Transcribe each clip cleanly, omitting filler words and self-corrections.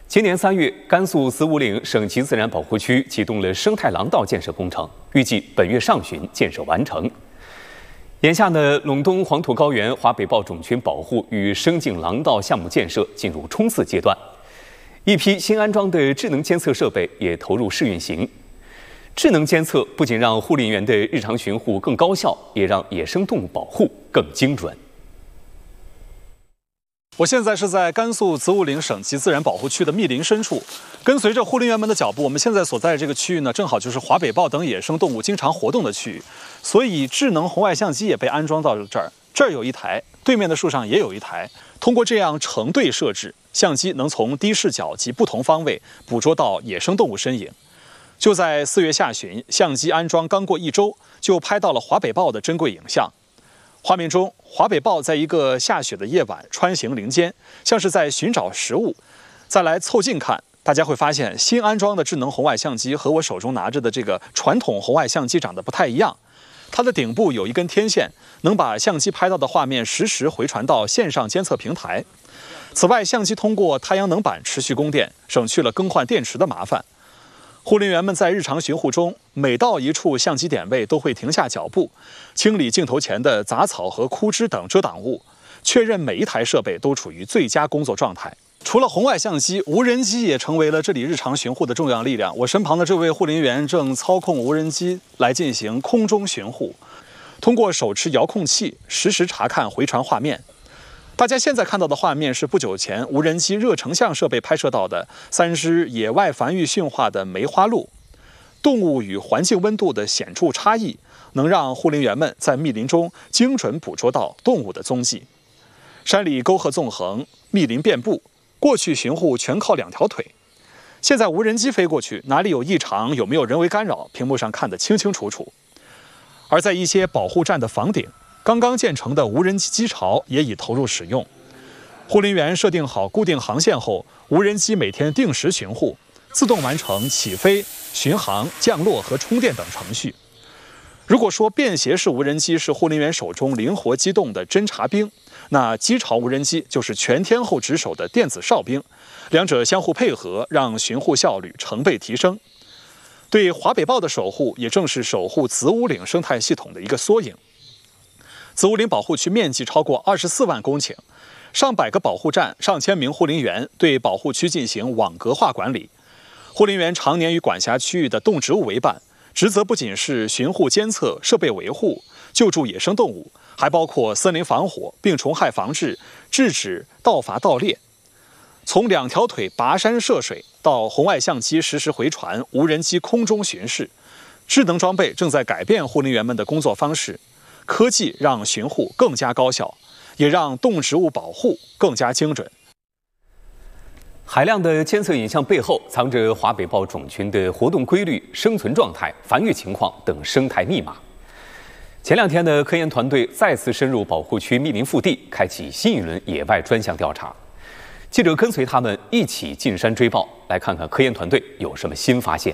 今年3月，甘肃子午岭省级自然保护区启动了生态廊道建设工程，预计本月上旬建设完成。眼下呢，陇东黄土高原华北豹种群保护与生境廊道项目建设进入冲刺阶段，一批新安装的智能监测设备也投入试运行。智能监测不仅让护林员的日常巡护更高效，也让野生动物保护更精准。 我现在是在甘肃子午岭省级自然保护区的密林深处，跟随着护林员们的脚步，我们现在所在的这个区域呢，正好就是华北豹等野生动物经常活动的区域，所以智能红外相机也被安装到了这儿。这儿有一台，对面的树上也有一台。通过这样成对设置，相机能从低视角及不同方位捕捉到野生动物身影。就在4月下旬，相机安装刚过1周，就拍到了华北豹的珍贵影像。 画面中，华北豹在一个下雪的夜晚穿行林间，像是在寻找食物。再来凑近看，大家会发现新安装的智能红外相机和我手中拿着的这个传统红外相机长得不太一样。它的顶部有一根天线，能把相机拍到的画面实时回传到线上监测平台。此外，相机通过太阳能板持续供电，省去了更换电池的麻烦。 护林员们在日常巡护中，每到一处相机点位，都会停下脚步，清理镜头前的杂草和枯枝等遮挡物，确认每一台设备都处于最佳工作状态。除了红外相机，无人机也成为了这里日常巡护的重要力量。我身旁的这位护林员正操控无人机来进行空中巡护，通过手持遥控器实时查看回传画面。 大家现在看到的画面是不久前无人机热成像设备拍摄到的3只野外繁育驯化的梅花鹿。动物与环境温度的显著差异，能让护林员们在密林中精准捕捉到动物的踪迹。山里沟壑纵横，密林遍布，过去巡护全靠2条腿。现在无人机飞过去，哪里有异常，有没有人为干扰，屏幕上看得清清楚楚。而在一些保护站的房顶， 刚刚建成的无人机机巢也已投入使用。护林员设定好固定航线后，无人机每天定时巡护，自动完成起飞、巡航、降落和充电等程序。如果说便携式无人机是护林员手中灵活机动的侦察兵，那机巢无人机就是全天候值守的电子哨兵，两者相互配合，让巡护效率成倍提升。对华北豹的守护，也正是守护子午岭生态系统的一个缩影。 子午岭保护区面积超过24万公顷，上百个保护站、上千名护林员对保护区进行网格化管理。护林员常年与管辖区域的动植物为伴，职责不仅是巡护监测、设备维护、救助野生动物，还包括森林防火、病虫害防治、制止盗伐盗猎。从2条腿跋山涉水到红外相机实时回传、无人机空中巡视，智能装备正在改变护林员们的工作方式。 科技让巡护更加高效，也让动植物保护更加精准。 海量的监测影像背后，藏着华北豹种群的活动规律、生存状态、繁育情况等生态密码。前2天呢，科研团队再次深入保护区密林腹地，开启新一轮野外专项调查。记者跟随他们一起进山追豹，来看看科研团队有什么新发现。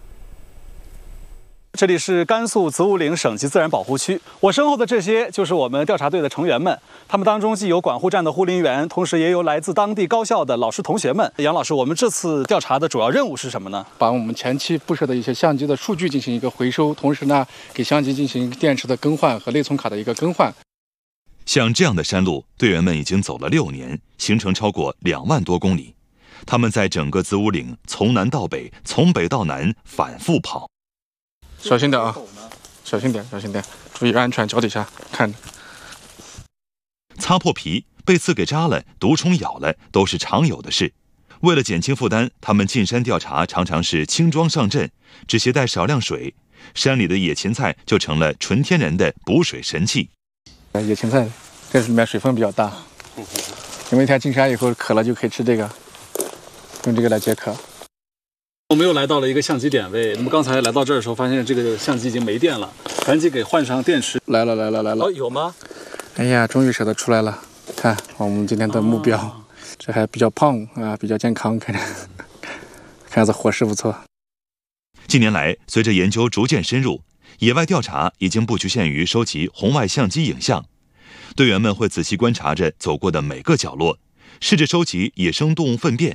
这里是甘肃子午岭省级自然保护区，我身后的这些就是我们调查队的成员们。他们当中既有管护站的护林员，同时也有来自当地高校的老师同学们。杨老师，我们这次调查的主要任务是什么呢？ 把我们前期布设的一些相机的数据进行一个回收，同时呢，给相机进行电池的更换和内存卡的一个更换。 像这样的山路，队员们已经走了6年，行程超过2万多公里。他们在整个子午岭从南到北，从北到南反复跑。 小心点啊！小心点，小心点，注意安全，脚底下看着。 擦破皮、被刺给扎了、毒虫咬了，都是常有的事。为了减轻负担，他们进山调查常常是轻装上阵，只携带少量水，山里的野芹菜就成了纯天然的补水神器。 野芹菜这里面水分比较大，你们一天进山以后渴了就可以吃这个，用这个来解渴。 我们又来到了一个相机点位。那么刚才来到这儿的时候，发现这个相机已经没电了，赶紧给换上电池。来了。哦，有吗？ 哎呀，终于舍得出来了。看我们今天的目标，这还比较胖啊，比较健康，看样子伙食不错。 近年来，随着研究逐渐深入，野外调查已经不局限于收集红外相机影像，队员们会仔细观察着走过的每个角落，试着收集野生动物粪便，